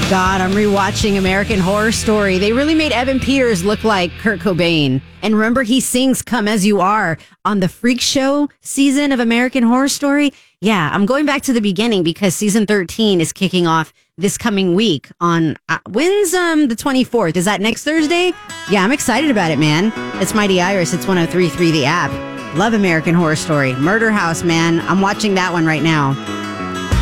God, I'm rewatching American Horror Story. They really made Evan Peters look like Kurt Cobain. And remember, he sings Come As You Are on the Freak Show season of American Horror Story. Yeah, I'm going back to the beginning because season 13 is kicking off this coming week on, when's the 24th? Is that next Thursday? Yeah, I'm excited about it, man. It's Mighty Iris. It's 103.3 The App. Love American Horror Story. Murder House, man. I'm watching that one right now.